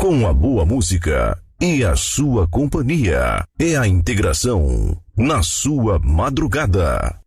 Com a boa música e a sua companhia. É a integração na sua madrugada.